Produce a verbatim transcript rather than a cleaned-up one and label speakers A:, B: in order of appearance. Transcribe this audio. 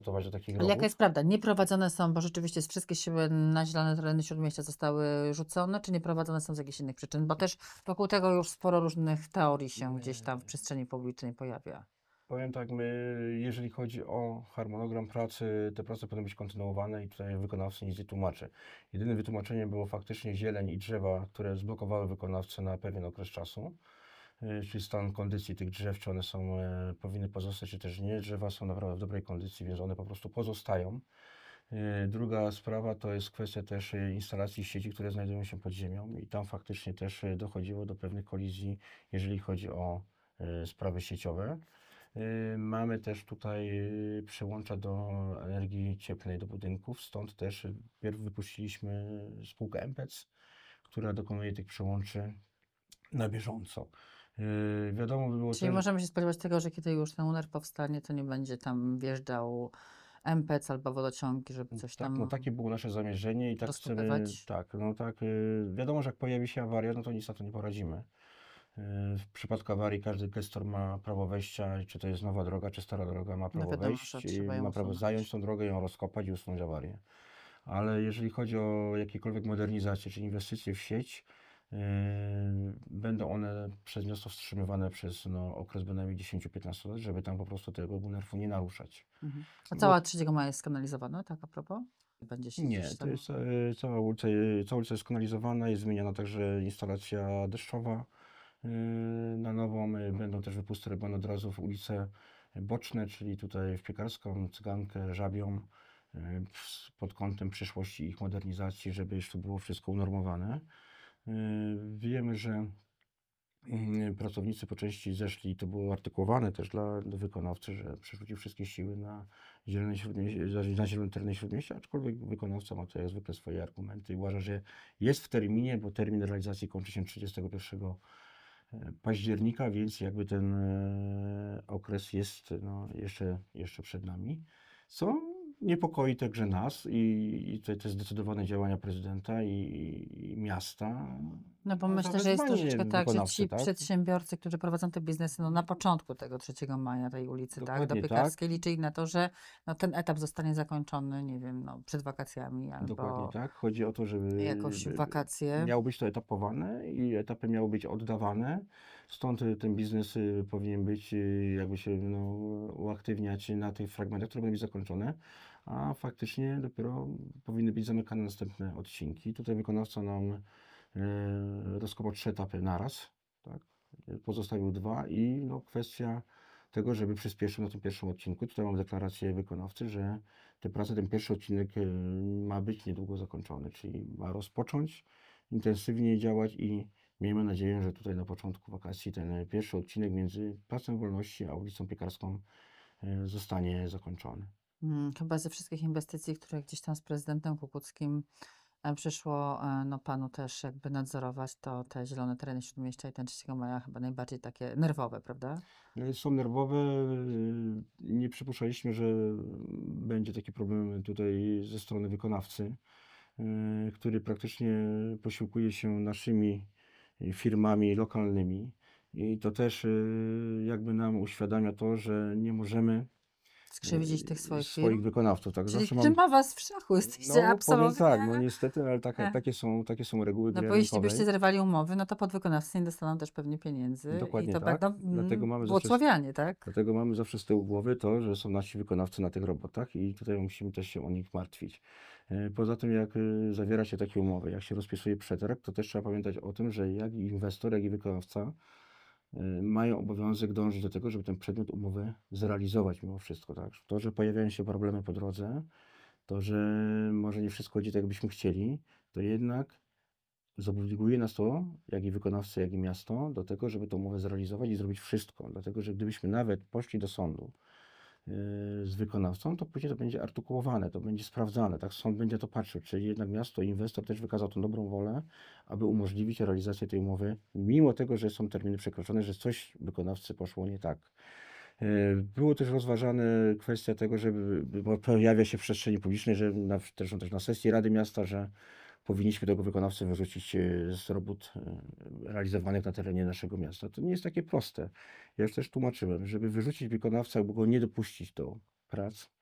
A: doprowadzić do takich
B: Ale jaka jest
A: rowów.
B: prawda? Nie prowadzone są, bo rzeczywiście wszystkie siły na zielone tereny Śródmieścia zostały rzucone, czy nie prowadzone są z jakichś innych przyczyn? Bo też wokół tego już sporo różnych teorii się gdzieś tam w
A: Nie.
B: przestrzeni publicznej pojawia.
A: Powiem tak, my, jeżeli chodzi o harmonogram pracy, te prace powinny być kontynuowane i tutaj wykonawcy nic nie tłumaczy. Jedynym wytłumaczeniem było faktycznie zieleń i drzewa, które zblokowały wykonawcę na pewien okres czasu, y, czyli stan kondycji tych drzew, czy one są, e, powinny pozostać, czy też nie. Drzewa są naprawdę w dobrej kondycji, więc one po prostu pozostają. Y, Druga sprawa to jest kwestia też y, instalacji sieci, które znajdują się pod ziemią i tam faktycznie też y, dochodziło do pewnych kolizji, jeżeli chodzi o y, sprawy sieciowe. Y, Mamy też tutaj y, przyłącza do energii cieplnej do budynków, stąd też y, pierw wypuściliśmy spółkę Empec, która dokonuje tych przyłączy na bieżąco. Y, Wiadomo by było
B: Czyli
A: też,
B: możemy się spodziewać tego, że kiedy już ten UNER powstanie, to nie będzie tam wjeżdżał M P C albo wodociągi, żeby coś
A: tak, no
B: tam
A: takie było nasze zamierzenie i tak chcemy,
B: rozkopywać.
A: tak, no tak, y, wiadomo, że jak pojawi się awaria, no to nic na to nie poradzimy. Y, W przypadku awarii każdy gestor ma prawo wejścia, czy to jest nowa droga, czy stara droga, ma
B: No
A: prawo
B: wiadomo, że
A: wejść, i
B: trzeba ją
A: ma prawo zająć
B: usunąć.
A: tą drogę, ją rozkopać i usunąć awarię. Ale jeżeli chodzi o jakiekolwiek modernizacje czy inwestycje w sieć, yy, będą one przez miasto wstrzymywane przez no, okres bynajmniej dziesięć do piętnastu lat, żeby tam po prostu tego bunerfu nie naruszać.
B: Mhm. A
A: Bo
B: cała trzeciego maja jest skanalizowana, tak a propos? Będzie się gdzieś
A: nie, to
B: tam...
A: jest e, cała ulica, e, cała ulica jest kanalizowana, jest zmieniana także instalacja deszczowa e, na nową. E, Będą też wypusty robione od razu w ulice boczne, czyli tutaj w Piekarską, Cygankę, Żabią, e, s- pod kątem przyszłości ich modernizacji, żeby już to było wszystko unormowane. E, Wiemy, że mm, pracownicy po części zeszli, to było artykułowane też dla, dla wykonawcy, że przerzucił wszystkie siły na zielone śródmieście, na zielone tereny Śródmieścia, aczkolwiek wykonawca ma to jak zwykle swoje argumenty i uważa, że jest w terminie, bo termin realizacji kończy się trzydziestego pierwszego października, więc jakby ten e, okres jest no, jeszcze, jeszcze przed nami. Co niepokoi także nas i, i te, te zdecydowane działania prezydenta i, i miasta
B: No bo
A: na
B: myślę, że jest
A: zawezwanie
B: troszeczkę tak, że
A: wykonawcy,
B: ci
A: tak?
B: przedsiębiorcy, którzy prowadzą te biznesy, no na początku tego trzeciego maja tej ulicy, tak, do
A: Dokładnie tak,
B: Piekarskiej liczyli na to, że no, ten etap zostanie zakończony, nie wiem, no, przed wakacjami
A: dokładnie
B: albo
A: tak. Chodzi o to, żeby
B: jakoś w wakacje.
A: miało być to etapowane i etapy miały być oddawane. Stąd y, ten biznes y, powinien być, y, jakby się no, uaktywniać na tych fragmentach, które będą być zakończone, a faktycznie dopiero powinny być zamykane następne odcinki. Tutaj wykonawca nam y, rozkopał trzy etapy naraz, tak? Pozostawił dwa i no, kwestia tego, żeby przyspieszył na tym pierwszym odcinku. Tutaj mam deklarację wykonawcy, że te prace, ten pierwszy odcinek y, ma być niedługo zakończony, czyli ma rozpocząć intensywnie działać i miejmy nadzieję, że tutaj na początku wakacji ten pierwszy odcinek między Placem Wolności a ulicą Piekarską y, zostanie zakończony.
B: Mm, chyba ze wszystkich inwestycji, które gdzieś tam z prezydentem Kukuckim e, przyszło e, no, panu też jakby nadzorować, to te zielone tereny Śródmieścia i ten trzeciego maja chyba najbardziej takie nerwowe, prawda?
A: Y, Są nerwowe. y, Nie przypuszczaliśmy, że będzie taki problem tutaj ze strony wykonawcy, y, który praktycznie posiłkuje się naszymi y, firmami lokalnymi. I to też y, jakby nam uświadamia to, że nie możemy
B: Skrzywdzić tych
A: y,
B: swoich
A: swoich
B: firm.
A: wykonawców. Tak,
B: Czyli
A: zawsze mam.
B: trzyma was w szachu, jesteście
A: No, powiem
B: absolutnie...
A: tak, no niestety, ale takie,
B: e,
A: takie są, takie są reguły
B: No
A: gry
B: bo jeśli byście
A: rynkowej.
B: zerwali umowy, no to podwykonawcy nie dostaną też pewnie pieniędzy i
A: Dokładnie
B: to
A: tak.
B: będą
A: Dlatego
B: mm,
A: mamy zawsze
B: błogosławianie, tak?
A: Dlatego mamy zawsze z tyłu głowy to, że są nasi wykonawcy na tych robotach i tutaj musimy też się o nich martwić. E, Poza tym, jak e, zawiera się takie umowy, jak się rozpisuje przetarg, to też trzeba pamiętać o tym, że jak i inwestor, jak i wykonawca e, mają obowiązek dążyć do tego, żeby ten przedmiot umowy zrealizować mimo wszystko, tak? To, że pojawiają się problemy po drodze, to, że może nie wszystko chodzi tak, jakbyśmy chcieli, to jednak zobliguje nas to, jak i wykonawcę, jak i miasto, do tego, żeby tę umowę zrealizować i zrobić wszystko. Dlatego, że gdybyśmy nawet poszli do sądu yy, z wykonawcą, to później to będzie artykułowane, to będzie sprawdzane, tak? Sąd będzie to patrzył, czy jednak miasto i inwestor też wykazał tą dobrą wolę, aby umożliwić realizację tej umowy, mimo tego, że są terminy przekroczone, że coś wykonawcy poszło nie tak. Yy, Było też rozważane kwestia tego, żeby, bo pojawia się w przestrzeni publicznej, że na, też, też na sesji Rady Miasta, że powinniśmy tego wykonawcę wyrzucić e, z robót e, realizowanych na terenie naszego miasta. To nie jest takie proste. Ja już też tłumaczyłem, żeby wyrzucić wykonawcę albo go nie dopuścić do prac,